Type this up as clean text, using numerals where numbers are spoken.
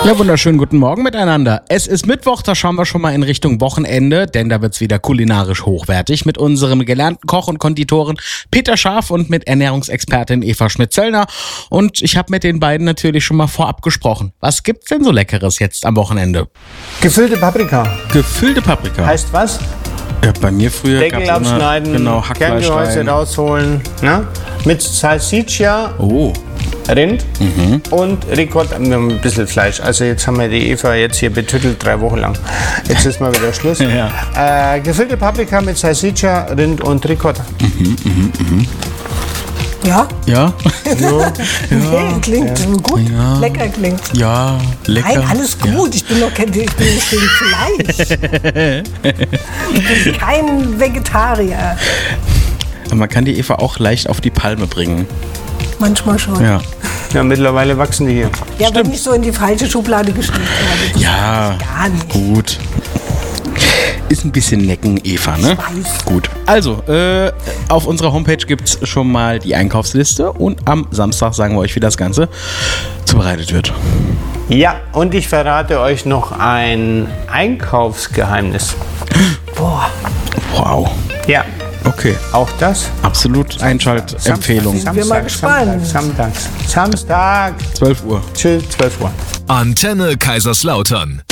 Ja, wunderschönen guten Morgen miteinander. Es ist Mittwoch, da schauen wir schon mal in Richtung Wochenende, denn da wird's wieder kulinarisch hochwertig mit unserem gelernten Koch und Konditoren Peter Scharf und mit Ernährungsexpertin Eva Schmidt-Zöllner. Und ich habe mit den beiden natürlich schon mal vorab gesprochen. Was gibt's denn so Leckeres jetzt am Wochenende? Gefüllte Paprika. Gefüllte Paprika. Heißt was? Ja, bei mir früher Deckel gab's abschneiden, genau, Hackfleisch Kerngehäuse rein. rausholen. Ne? Mit Salsiccia, Oh, Rind und Ricotta, ein bisschen Fleisch. Also jetzt haben wir die Eva jetzt hier betüttelt 3 Wochen lang. Jetzt ist mal wieder Schluss. Ja. Gefüllte Paprika mit Salsiccia, Rind und Ricotta. Ja? ja? Okay, klingt gut. Ja. Lecker klingt. Ja, lecker. Nein, alles gut. Ich bin nicht gegen Fleisch. Ich bin kein Vegetarier. Ja. Man kann die Eva auch leicht auf die Palme bringen. Manchmal schon. Ja. Ja, mittlerweile wachsen die hier. Ja, wenn ich so in die falsche Schublade gesteckt habe. Ja, Gar nicht. gut. Ist ein bisschen necken, Eva, ne? Ich weiß. Gut. Also, auf unserer Homepage gibt's schon mal die Einkaufsliste und am Samstag sagen wir euch, wie das Ganze zubereitet wird. Ja, und ich verrate euch noch ein Einkaufsgeheimnis. Boah. Wow. Ja, Okay. auch das. Absolut Einschaltempfehlung. Sind wir mal gespannt. Samstag. 12 Uhr. Tschüss, 12 Uhr. Antenne Kaiserslautern.